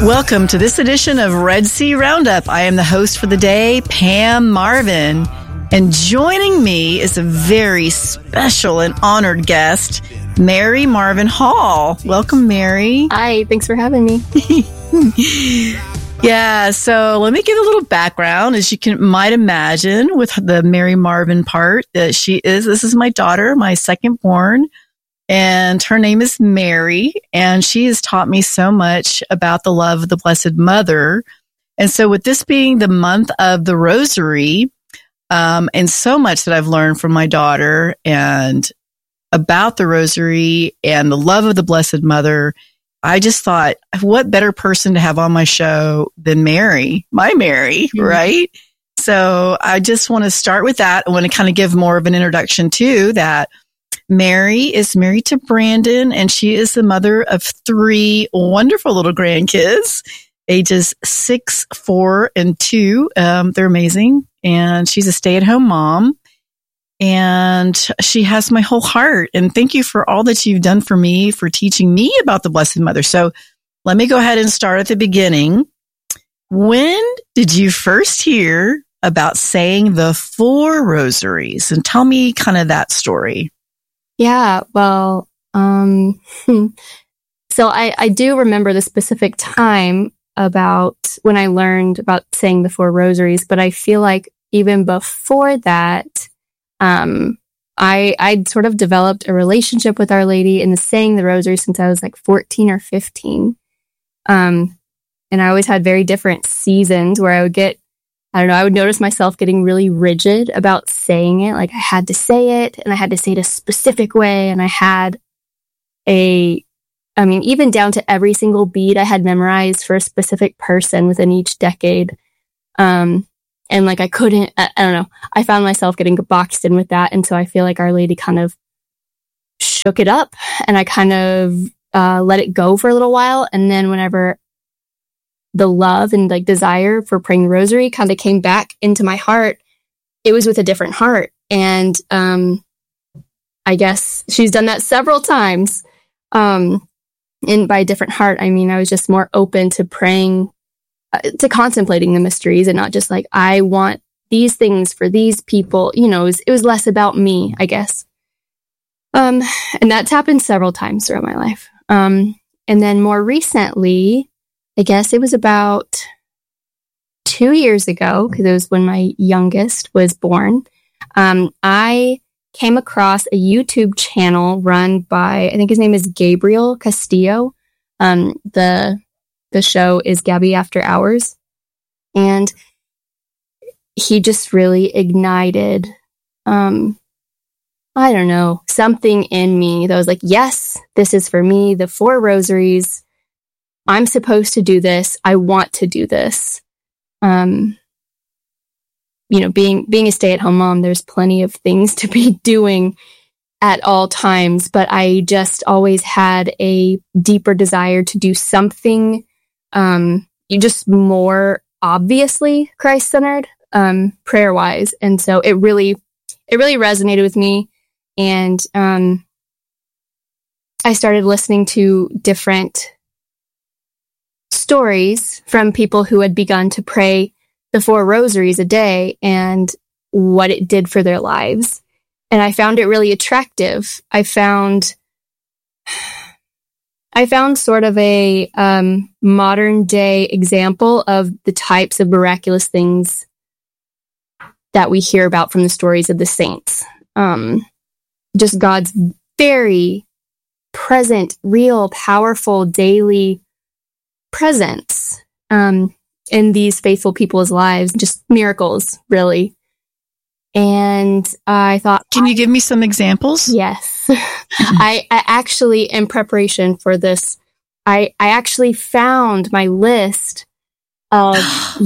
Welcome to this edition of Red Sea Roundup. I am the host for the day, Pam Marvin. And joining me is a very special and honored guest, Mary Marvin Hall. Welcome, Mary. Hi, thanks for having me. Yeah, so let me give a little background. As you might imagine with the Mary Marvin part, this is my daughter, my second born. And her name is Mary, and she has taught me so much about the love of the Blessed Mother. And so with this being the month of the Rosary, and so much that I've learned from my daughter and about the Rosary and the love of the Blessed Mother, I just thought, what better person to have on my show than Mary, my Mary, right? So I just want to start with that. I want to kind of give more of an introduction to that. Mary is married to Brandon, and she is the mother of 3 wonderful little grandkids, ages 6, 4, and 2. They're amazing. And she's a stay-at-home mom, and she has my whole heart. And thank you for all that you've done for me, for teaching me about the Blessed Mother. So let me go ahead and start at the beginning. When did you first hear about saying the 4 rosaries? And tell me kind of that story. Yeah, well, so I do remember the specific time about when I learned about saying the 4 rosaries, but I feel like even before that, I'd sort of developed a relationship with Our Lady in the saying the rosary since I was like 14 or 15. And I always had very different seasons where I would notice myself getting really rigid about saying it. Like I had to say it, and I had to say it a specific way. And I had even down to every single bead I had memorized for a specific person within each decade. And like I couldn't, I don't know, I found myself getting boxed in with that. And so I feel like Our Lady kind of shook it up, and I kind of let it go for a little while. And then whenever the love and like desire for praying the rosary kind of came back into my heart, it was with a different heart. And I guess she's done that several times. And by a different heart, I mean, I was just more open to praying, to contemplating the mysteries, and not just like, I want these things for these people. You know, it was less about me, I guess. And that's happened several times throughout my life. And then more recently, I guess it was about 2 years ago, because it was when my youngest was born. I came across a YouTube channel run by, I think his name is Gabriel Castillo. The show is Gabby After Hours. And he just really ignited, I don't know, something in me that was like, yes, this is for me. The 4 rosaries. I'm supposed to do this. I want to do this. Being a stay-at-home mom, there's plenty of things to be doing at all times, but I just always had a deeper desire to do something, just more obviously Christ-centered, prayer-wise. And so it really resonated with me. And, I started listening to different stories from people who had begun to pray the 4 rosaries a day and what it did for their lives. And I found it really attractive. I found sort of a modern day example of the types of miraculous things that we hear about from the stories of the saints. Just God's very present, real, powerful, daily presence in these faithful people's lives, just miracles, really. And I thought, can you give me some examples? Yes. I actually, in preparation for this, I actually found my list of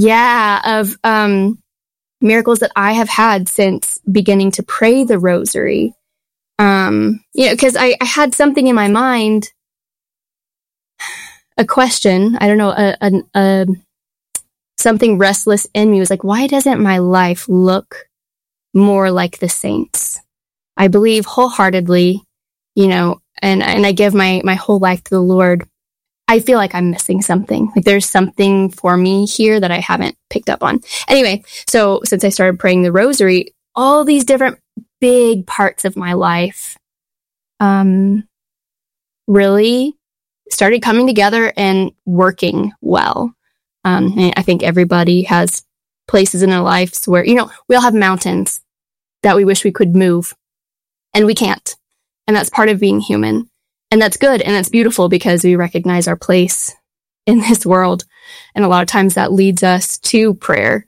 miracles that I have had since beginning to pray the rosary. Because I had something in my mind, a question, I don't know, something restless in me was like, why doesn't my life look more like the saints? I believe wholeheartedly, and I give my whole life to the Lord I feel like I'm missing something. Like there's something for me here that I haven't picked up on. Anyway, so since I started praying the rosary, all these different big parts of my life really started coming together and working well. And I think everybody has places in their lives where, we all have mountains that we wish we could move, and we can't. And that's part of being human. And that's good, and that's beautiful because we recognize our place in this world. And a lot of times that leads us to prayer.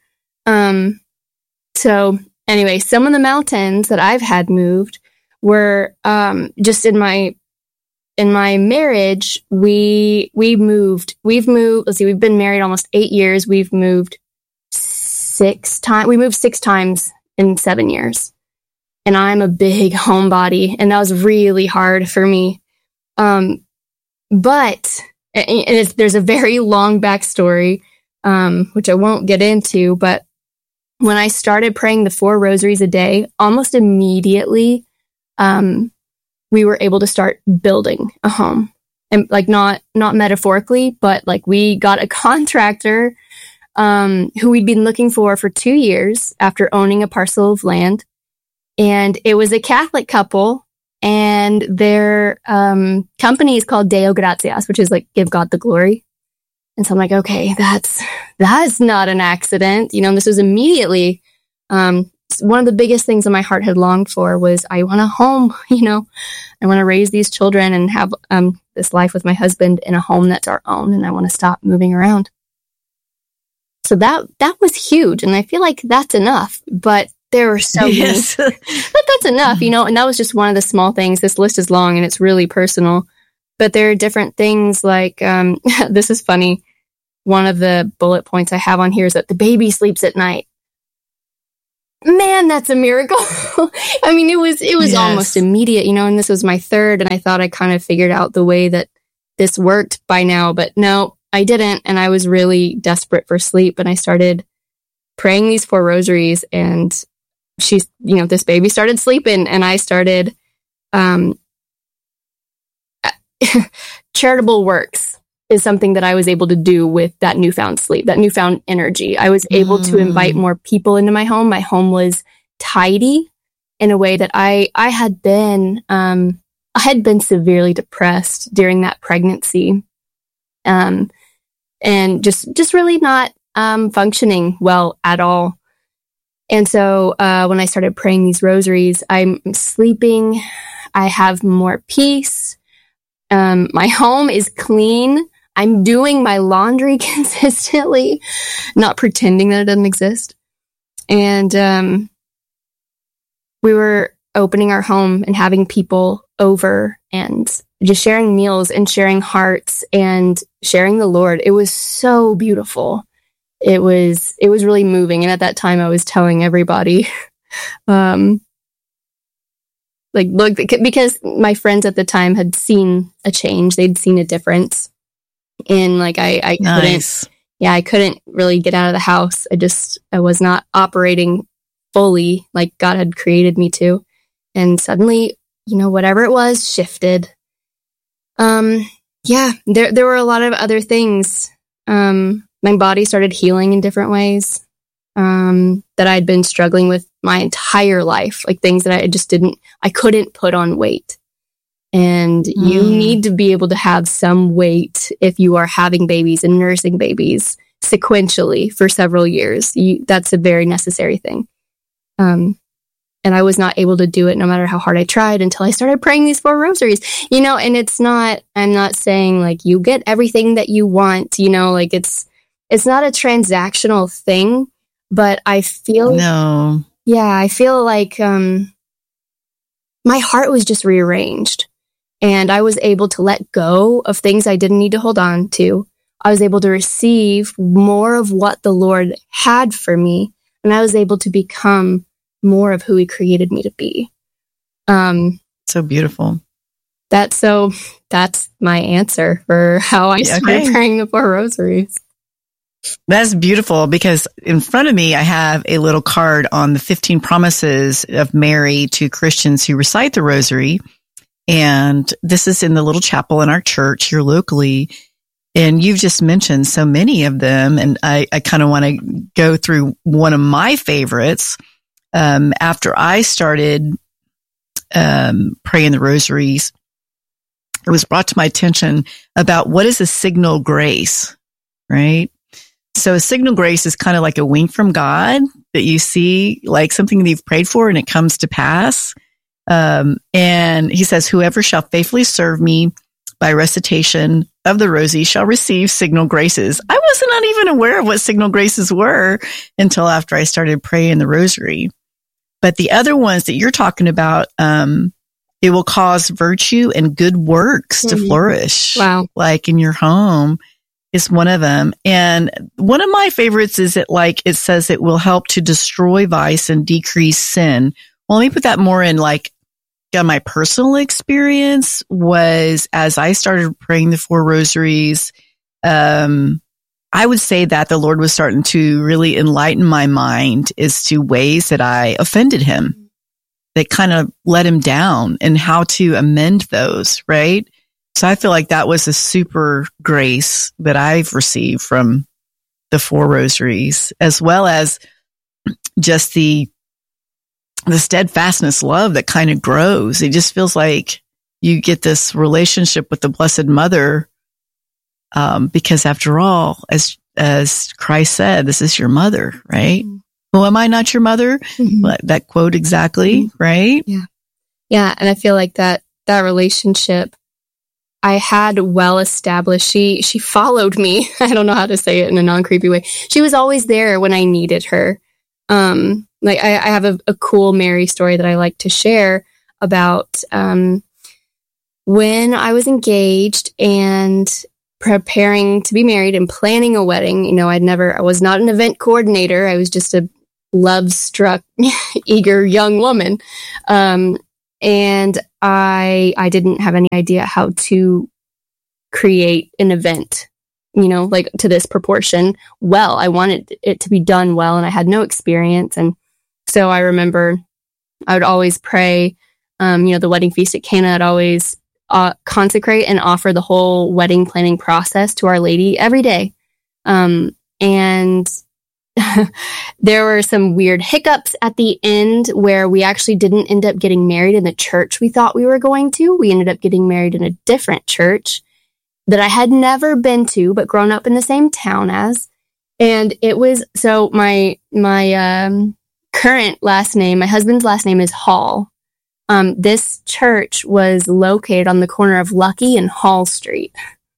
So anyway, some of the mountains that I've had moved were just in my marriage. We've moved, let's see, we've been married almost 8 years. We've moved 6 times. We moved 6 times in 7 years. And I'm a big homebody, and that was really hard for me. But there's a very long backstory, which I won't get into, but when I started praying the 4 rosaries a day, almost immediately, we were able to start building a home. And like not metaphorically, but like we got a contractor, who we'd been looking for 2 years after owning a parcel of land. And it was a Catholic couple, and their company is called Deo Gratias, which is like give God the glory. And so I'm like, okay, that's not an accident. And this was immediately one of the biggest things that my heart had longed for was I want a home, I want to raise these children and have this life with my husband in a home that's our own, and I want to stop moving around. So that was huge, and I feel like that's enough, but there were so many, but that's enough, and that was just one of the small things. This list is long and it's really personal, but there are different things like, this is funny. One of the bullet points I have on here is that the baby sleeps at night. Man, that's a miracle. I mean, it was yes. Almost immediate, and this was my 3rd, and I thought I kind of figured out the way that this worked by now, but no, I didn't. And I was really desperate for sleep, and I started praying these 4 rosaries, and this baby started sleeping, and I started, charitable works is something that I was able to do with that newfound sleep, that newfound energy. I was able to invite more people into my home. My home was tidy in a way that I had been severely depressed during that pregnancy. And just really not, functioning well at all. And so, when I started praying these rosaries, I'm sleeping. I have more peace. My home is clean. I'm doing my laundry consistently, not pretending that it doesn't exist. And we were opening our home and having people over and just sharing meals and sharing hearts and sharing the Lord. It was so beautiful. It was really moving. And at that time I was telling everybody, look, because my friends at the time had seen a change. They'd seen a difference. And I nice. I couldn't really get out of the house. I was not operating fully like God had created me to. And suddenly, whatever it was shifted. There were a lot of other things. My body started healing in different ways, that I'd been struggling with my entire life, like things that I couldn't put on weight. And you need to be able to have some weight if you are having babies and nursing babies sequentially for several years. That's a very necessary thing. And I was not able to do it no matter how hard I tried until I started praying these 4 rosaries, and I'm not saying like you get everything that you want, it's not a transactional thing, but I feel, I feel like, my heart was just rearranged, and I was able to let go of things I didn't need to hold on to. I was able to receive more of what the Lord had for me, and I was able to become more of who He created me to be. So beautiful. That's my answer for how I started praying the 4 rosaries. That's beautiful, because in front of me, I have a little card on the 15 promises of Mary to Christians who recite the rosary. And this is in the little chapel in our church here locally. And you've just mentioned so many of them. And I kind of want to go through one of my favorites. After I started praying the rosaries, it was brought to my attention about what is a signal grace, right? So a signal grace is kind of like a wink from God that you see, like something that you've prayed for and it comes to pass. And he says, whoever shall faithfully serve me by recitation of the rosary shall receive signal graces. I was not even aware of what signal graces were until after I started praying the rosary. But the other ones that you're talking about, it will cause virtue and good works to flourish. Wow. Like in your home is one of them. And one of my favorites is it says it will help to destroy vice and decrease sin. Well, let me put that more in my personal experience was as I started praying the 4 rosaries, I would say that the Lord was starting to really enlighten my mind as to ways that I offended him, that kind of let him down and how to amend those, right? So I feel like that was a super grace that I've received from the 4 rosaries, as well as just the steadfastness love that kind of grows. It just feels like you get this relationship with the Blessed Mother, because after all, as Christ said, this is your mother, right? Mm-hmm. Well, am I not your mother? Mm-hmm. That quote exactly, mm-hmm. right? Yeah. Yeah. And I feel like that relationship I had well established. She followed me. I don't know how to say it in a non-creepy way. She was always there when I needed her. I have a cool Mary story that I like to share about, when I was engaged and preparing to be married and planning a wedding. I was not an event coordinator. I was just a love-struck, eager young woman. And I didn't have any idea how to create an event, to this proportion well. I wanted it to be done well, and I had no experience. And so I remember I would always pray, the wedding feast at Cana. I'd always consecrate and offer the whole wedding planning process to Our Lady every day. And there were some weird hiccups at the end where we actually didn't end up getting married in the church we thought we were going to. We ended up getting married in a different church that I had never been to, but grown up in the same town as. And it was, so my current last name, my husband's last name is Hall. This church was located on the corner of Lucky and Hall Street.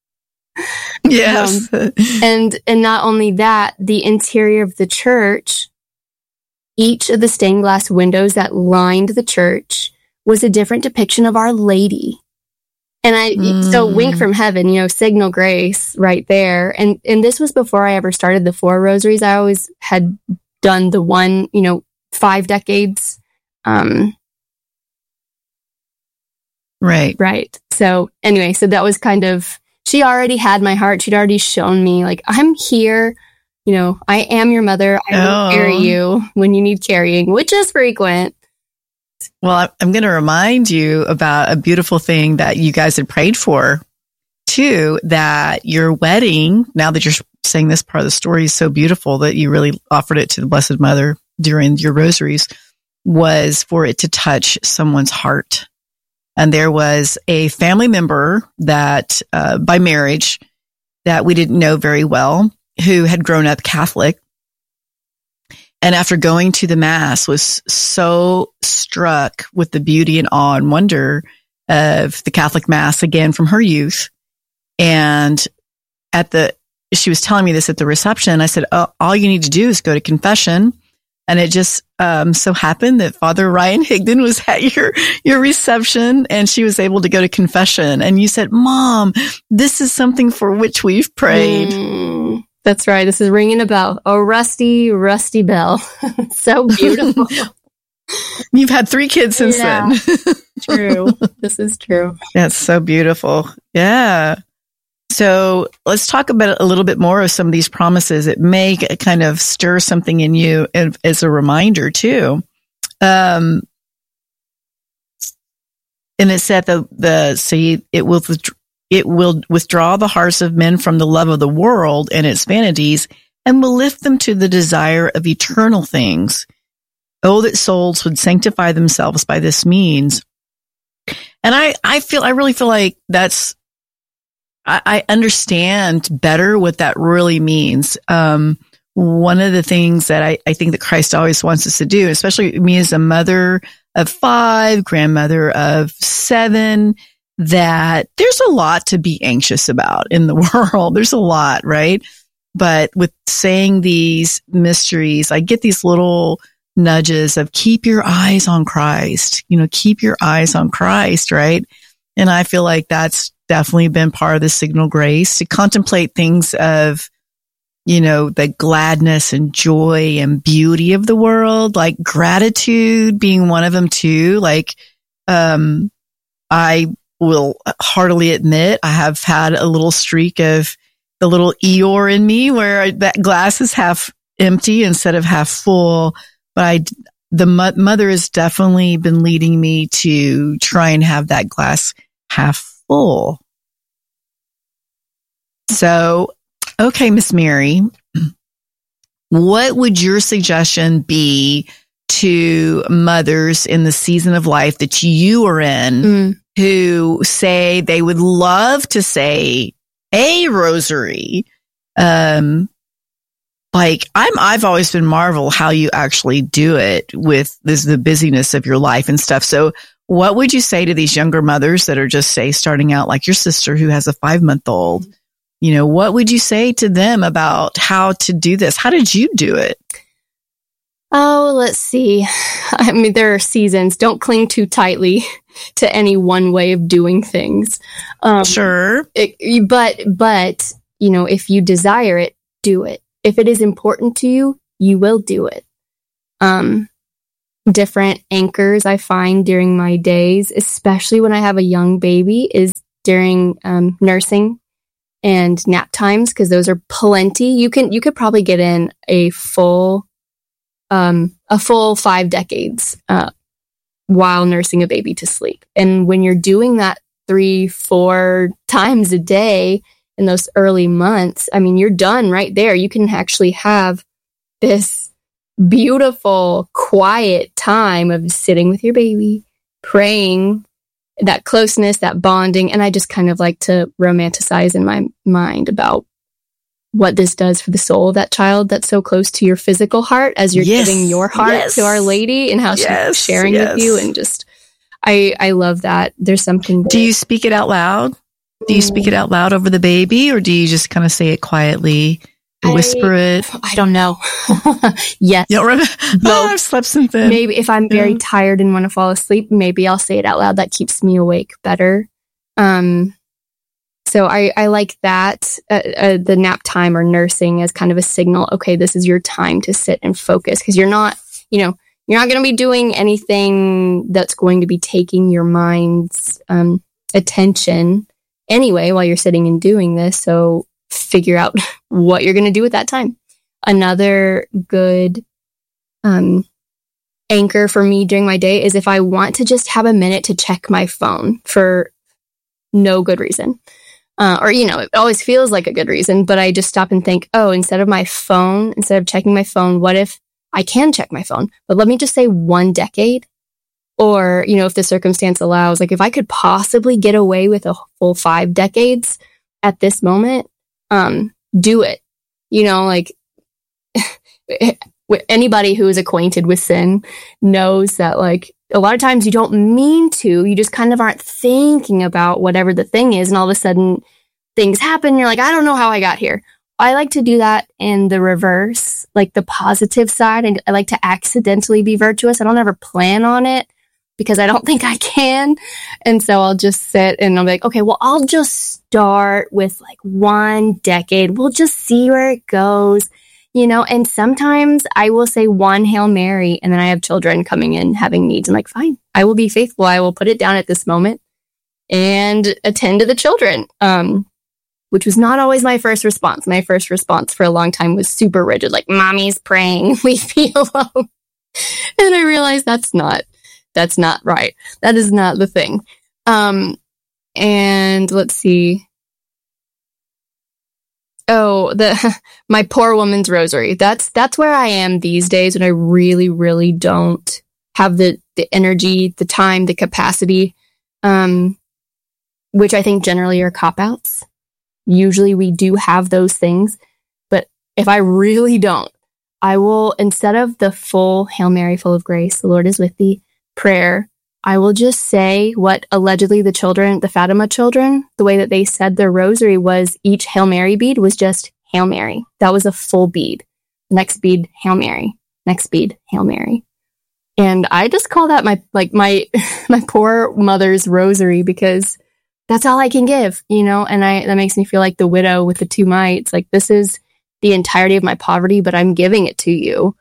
Yes. And not only that, the interior of the church, each of the stained glass windows that lined the church was a different depiction of Our Lady. And so wink from heaven, signal grace right there. And this was before I ever started the 4 rosaries. I always had done the one, 5 decades. Right. So anyway, so that was kind of, she already had my heart. She'd already shown me, I'm here. I am your mother. I will carry you when you need carrying, which is frequent. Well, I'm going to remind you about a beautiful thing that you guys had prayed for, too, that your wedding, now that you're saying this part of the story is so beautiful that you really offered it to the Blessed Mother during your rosaries, was for it to touch someone's heart. And there was a family member that, by marriage, that we didn't know very well, who had grown up Catholic. And after going to the Mass, was so struck with the beauty and awe and wonder of the Catholic Mass, again, from her youth. And she was telling me this at the reception. I said, all you need to do is go to confession. And it just so happened that Father Ryan Higdon was at your reception, and she was able to go to confession. And you said, Mom, this is something for which we've prayed. That's right. This is ringing a bell. A rusty, rusty bell. So beautiful. You've had 3 kids since then. True. This is true. That's so beautiful. Yeah. So let's talk about a little bit more of some of these promises. It may kind of stir something in you as a reminder too. And it said it will it will withdraw the hearts of men from the love of the world and its vanities, and will lift them to the desire of eternal things. Oh, that souls would sanctify themselves by this means. And I really feel like I understand better what that really means. One of the things that I think that Christ always wants us to do, especially me as a mother of 5, grandmother of 7, that there's a lot to be anxious about in the world. There's a lot, right? But with saying these mysteries, I get these little nudges of keep your eyes on Christ, keep your eyes on Christ, right? And I feel like that's definitely been part of the signal grace, to contemplate things of, the gladness and joy and beauty of the world, like gratitude being one of them too. Like, I will heartily admit I have had a little streak of the little Eeyore in me where that glass is half empty instead of half full. But the mother has definitely been leading me to try and have that glass half full. So, okay, Miss Mary, what would your suggestion be to mothers in the season of life that you are in who say they would love to say a rosary? I've always been marveled how you actually do it with the busyness of your life and stuff. So what would you say to these younger mothers that are just, say, starting out, like your sister who has a 5-month-old? What would you say to them about how to do this? How did you do it? Oh, let's see. I mean, there are seasons. Don't cling too tightly to any one way of doing things. Sure. But, if you desire it, do it. If it is important to you, you will do it. Different anchors I find during my days, especially when I have a young baby, is during nursing and nap times, because those are plenty. You could probably get in a full 5 decades while nursing a baby to sleep. And when you're doing that 3-4 times a day in those early months, I mean, you're done right there. You can actually have this beautiful, quiet time of sitting with your baby, praying, that closeness, that bonding. And I just kind of like to romanticize in my mind about what this does for the soul of that child that's so close to your physical heart as you're giving your heart to Our Lady, and how she's sharing with you. And just, I love that. There's something. Do you speak it out loud? Do you speak it out loud over the baby, or do you just kind of say it quietly? Whisper it? I don't know. Yes. You don't remember? I've slept since then. Maybe if I'm very tired and want to fall asleep, maybe I'll say it out loud. That keeps me awake better. So I like that, the nap time or nursing as kind of a signal. Okay, this is your time to sit and focus, because you're not going to be doing anything that's going to be taking your mind's attention anyway while you're sitting and doing this. So figure out what you're going to do at that time. Another good anchor for me during my day is if I want to just have a minute to check my phone for no good reason. It always feels like a good reason, but I just stop and think, instead of checking my phone, what if I can check my phone? But let me just say 1 decade. Or, if the circumstance allows, like if I could possibly get away with a full 5 decades at this moment, do it. Anybody who is acquainted with sin knows that, like, a lot of times you don't mean to, you just kind of aren't thinking about whatever the thing is, and all of a sudden things happen. You're like, I don't know how I got here. I like to do that in the reverse, like the positive side. And I like to accidentally be virtuous. I don't ever plan on it because I don't think I can. And so I'll just sit and I'll be like, okay, well, I'll just start with like 1 decade. We'll just see where it goes. And sometimes I will say 1 Hail Mary, and then I have children coming in having needs. I'm like, fine, I will be faithful. I will put it down at this moment and attend to the children, which was not always my first response. My first response for a long time was super rigid, like, mommy's praying, leave me alone. And I realized that's not right. That is not the thing. And let's see. Oh, my Poor Woman's Rosary. That's where I am these days when I really, really don't have the energy, the time, the capacity, which I think generally are cop-outs. Usually we do have those things, but if I really don't, I will, instead of the full Hail Mary, full of grace, the Lord is with thee prayer, I will just say what allegedly the Fatima children, the way that they said their rosary was each Hail Mary bead was just Hail Mary. That was a full bead. Next bead, Hail Mary. Next bead, Hail Mary. And I just call that my poor mother's rosary because that's all I can give, and that makes me feel like the widow with the two mites. Like, this is the entirety of my poverty, but I'm giving it to you.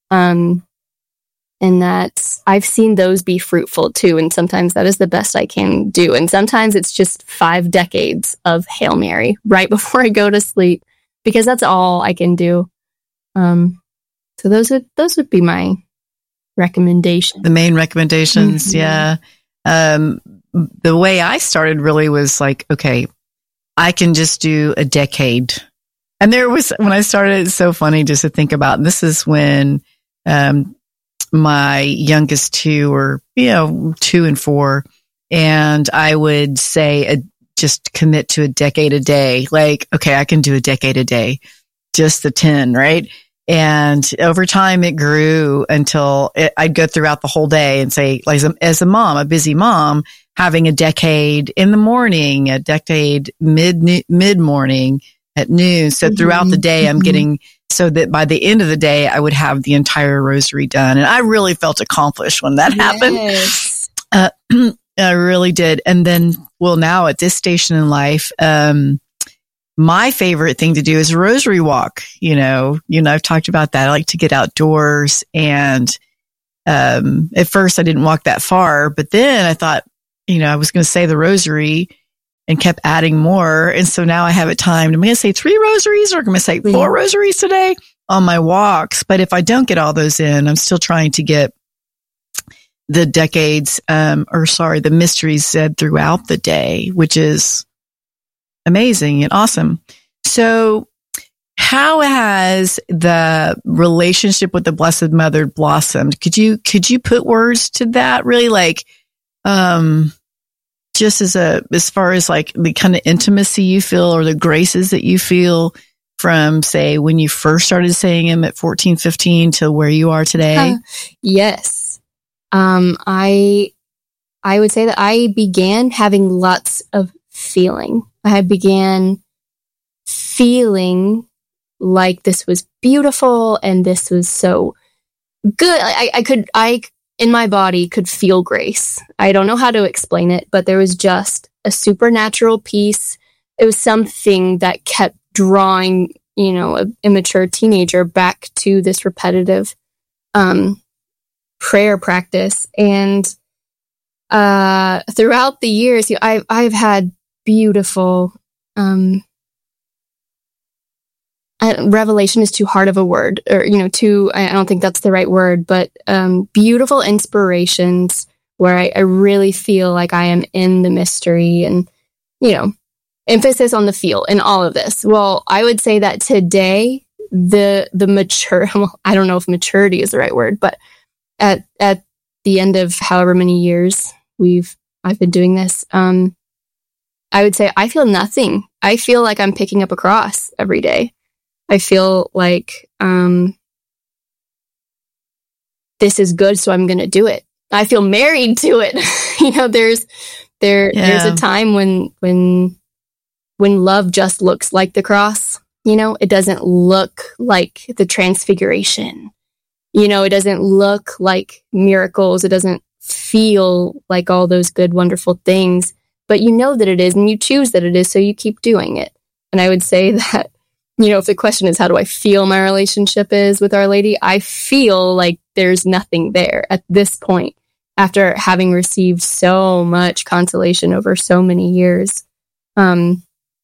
And that I've seen those be fruitful too. And sometimes that is the best I can do. And sometimes it's just 5 decades of Hail Mary right before I go to sleep because that's all I can do. So those would be my recommendations. The main recommendations. Mm-hmm. Yeah. The way I started really was like, okay, I can just do a decade. And when I started, it's so funny just to think about, and this is when, my youngest 2 were, 2 and 4. And I would say, just commit to a decade a day. Like, okay, I can do a decade a day, just the 10, right? And over time it grew until I'd go throughout the whole day and say, like, as a mom, a busy mom, having a decade in the morning, a decade mid morning, at noon. So throughout the day, I'm getting, so that by the end of the day, I would have the entire rosary done. And I really felt accomplished when that happened. I really did. And then, now at this station in life, my favorite thing to do is a rosary walk. I've talked about that. I like to get outdoors. And, at first I didn't walk that far, but then I thought, I was going to say the rosary and kept adding more. And so now I have it timed. I'm going to say 3 rosaries or I'm going to say 4 rosaries today on my walks. But if I don't get all those in, I'm still trying to get the decades, the mysteries said throughout the day, which is amazing and awesome. So how has the relationship with the Blessed Mother blossomed? Could you put words to that? Really, like, just as far as like the kind of intimacy you feel or the graces that you feel from, say, when you first started saying them at 14, 15 to where you are today? Yes. I would say that I began having lots of feeling. I began feeling like this was beautiful and this was so good. I in my body could feel grace. I don't know how to explain it, but there was just a supernatural peace. It was something that kept drawing, an immature teenager back to this repetitive prayer practice. And throughout the years, I've had beautiful revelation is too hard of a word, or, I don't think that's the right word, but beautiful inspirations where I really feel like I am in the mystery and, emphasis on the feel in all of this. Well, I would say that today, the mature, I don't know if maturity is the right word, but at the end of however many years I've been doing this, I would say I feel nothing. I feel like I'm picking up a cross every day. I feel like this is good, so I'm going to do it. I feel married to it. There's a time when love just looks like the cross. It doesn't look like the transfiguration. It doesn't look like miracles. It doesn't feel like all those good, wonderful things. But you know that it is, and you choose that it is, so you keep doing it. And I would say that, if the question is, how do I feel my relationship is with Our Lady? I feel like there's nothing there at this point after having received so much consolation over so many years. And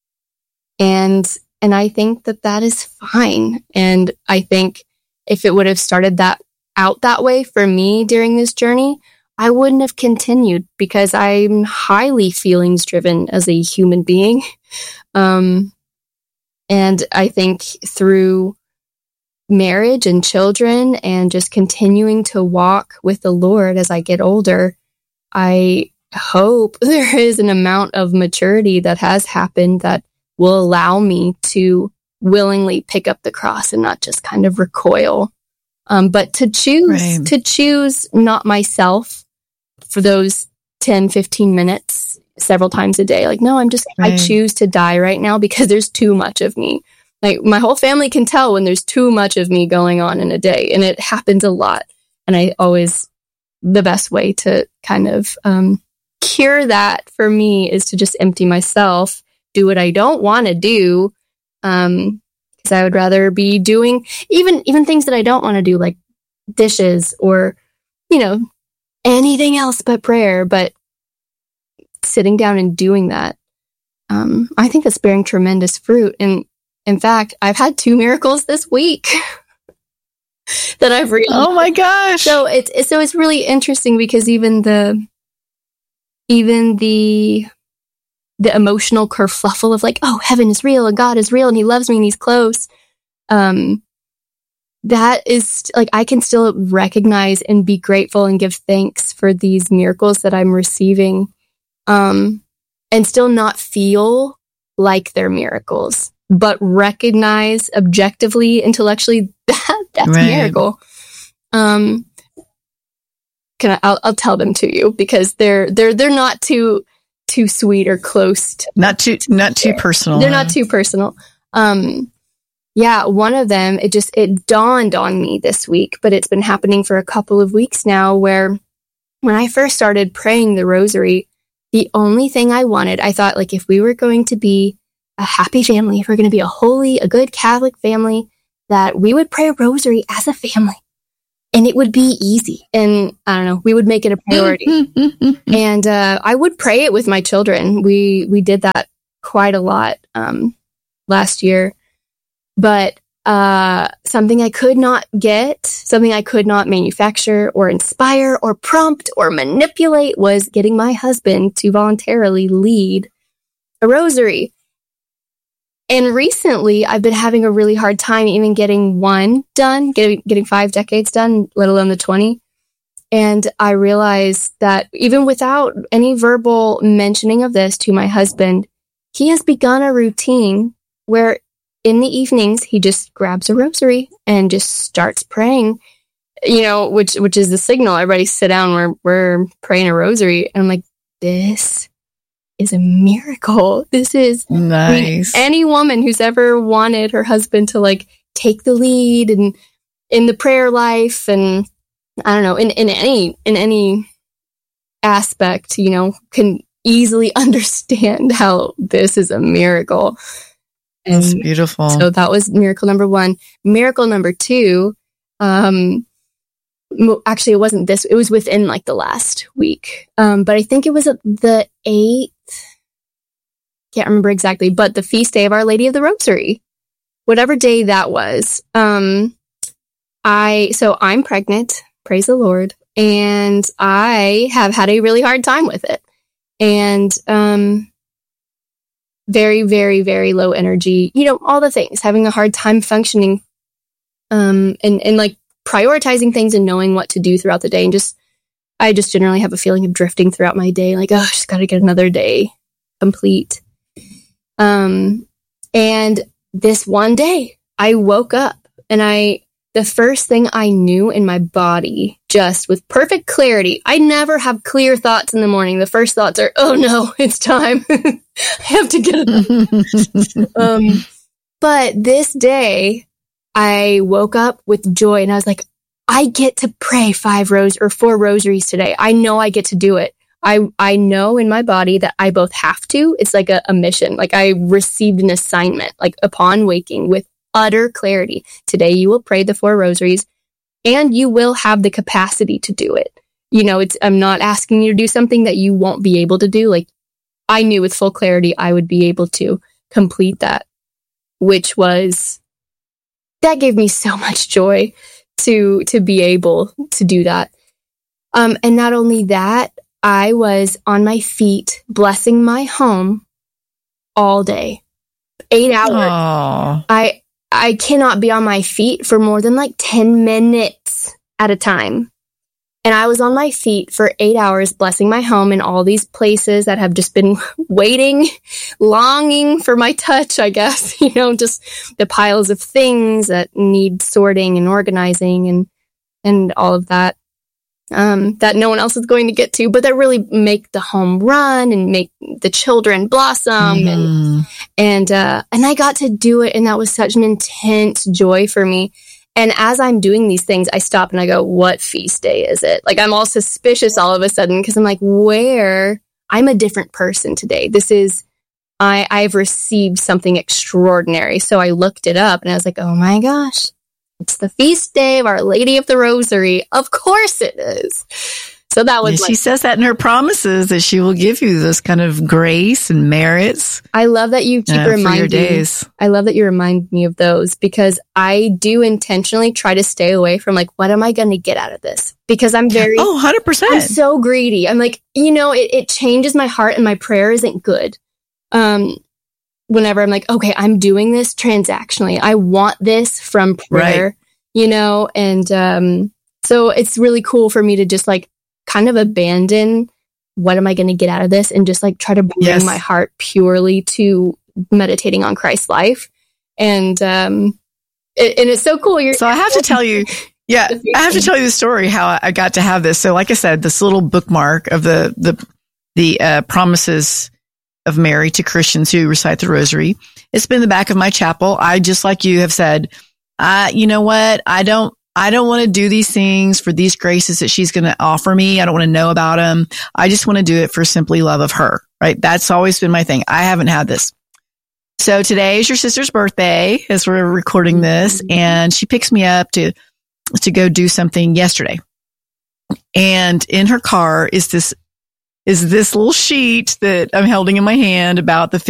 I think that is fine. And I think if it would have started that way for me during this journey, I wouldn't have continued because I'm highly feelings driven as a human being. And I think through marriage and children and just continuing to walk with the Lord as I get older, I hope there is an amount of maturity that has happened that will allow me to willingly pick up the cross and not just kind of recoil. But to choose not myself for those 10, 15 minutes several times a day. Like, no, I choose to die right now because there's too much of me. Like, my whole family can tell when there's too much of me going on in a day, and it happens a lot. And the best way to kind of cure that for me is to just empty myself, do what I don't want to do, because I would rather be doing even things that I don't want to do, like dishes or, anything else but prayer. But sitting down and doing that, I think that's bearing tremendous fruit. And in fact, I've had 2 miracles this week that I've realized. Oh my gosh! So it's really interesting because even the emotional kerfluffle of like, oh, heaven is real and God is real and He loves me and He's close. That is like, I can still recognize and be grateful and give thanks for these miracles that I'm receiving, and still not feel like they're miracles, but recognize objectively, intellectually, that's a miracle. I'll tell them to you because they're not too sweet or close to, not too personal. They're not too personal. Yeah, one of them, it dawned on me this week, but it's been happening for a couple of weeks now, where when I first started praying the rosary, the only thing I wanted, I thought, like, if we were going to be a happy family, if we're going to be a good Catholic family, that we would pray a rosary as a family. And it would be easy. And I don't know, we would make it a priority. And I would pray it with my children. We did that quite a lot last year. But something I could not get, something I could not manufacture or inspire or prompt or manipulate was getting my husband to voluntarily lead a rosary. And recently, I've been having a really hard time even getting one done, getting 5 decades done, let alone the 20. And I realized that even without any verbal mentioning of this to my husband, he has begun a routine where in the evenings, he just grabs a rosary and just starts praying, which is the signal. Everybody sit down, we're praying a rosary. And I'm like, this is a miracle. This is nice. Any woman who's ever wanted her husband to like take the lead and in the prayer life, and I don't know, in any aspect, can easily understand how this is a miracle. That's beautiful. So that was miracle number 1. Miracle number 2, actually it wasn't this, it was within like the last week. But I think it was the 8th, can't remember exactly, but the feast day of Our Lady of the Rosary, whatever day that was. So I'm pregnant, praise the Lord, and I have had a really hard time with it. And, very, very, very low energy, all the things, having a hard time functioning, and like prioritizing things and knowing what to do throughout the day. And I just generally have a feeling of drifting throughout my day. Like, oh, I just got to get another day complete. And this one day I woke up and the first thing I knew in my body, just with perfect clarity, I never have clear thoughts in the morning. The first thoughts are, oh no, it's time. I have to get it. But this day, I woke up with joy and I was like, I get to pray 4 rosaries today. I know I get to do it. I know in my body that I both have to. It's like a mission. Like I received an assignment, like upon waking with utter clarity. Today you will pray the 4 rosaries and you will have the capacity to do it. I'm not asking you to do something that you won't be able to do. Like I knew with full clarity I would be able to complete that, that gave me so much joy to be able to do that. And not only that, I was on my feet blessing my home all day. 8 hours. Aww. I cannot be on my feet for more than like 10 minutes at a time. And I was on my feet for 8 hours blessing my home in all these places that have just been waiting, longing for my touch, I guess. Just the piles of things that need sorting and organizing and all of that. That no one else is going to get to, but that really make the home run and make the children blossom. And I got to do it. And that was such an intense joy for me. And as I'm doing these things, I stop and I go, what feast day is it? Like, I'm all suspicious all of a sudden because I'm like, I'm a different person today. I've received something extraordinary. So I looked it up and I was like, oh my gosh. It's the feast day of Our Lady of the Rosary. Of course it is. So that was she says that in her promises that she will give you this kind of grace and merits. I love that you keep reminding me. I love that you remind me of those because I do intentionally try to stay away from like, what am I going to get out of this? Because I'm 100%. I'm so greedy. I'm like, it changes my heart and my prayer isn't good. Whenever I'm like, okay, I'm doing this transactionally. I want this from prayer, and so it's really cool for me to just like kind of abandon what am I going to get out of this and just like try to bring my heart purely to meditating on Christ's life. And it's so cool. So I have to tell you, I have to tell you the story how I got to have this. So like I said, this little bookmark of the promises of Mary to Christians who recite the rosary. It's been in the back of my chapel. I, just like you have said, you know what? I don't want to do these things for these graces that she's going to offer me. I don't want to know about them. I just want to do it for simply love of her, right? That's always been my thing. I haven't had this. So today is your sister's birthday as we're recording this, and she picks me up to go do something yesterday. And in her car is this little sheet that I'm holding in my hand about the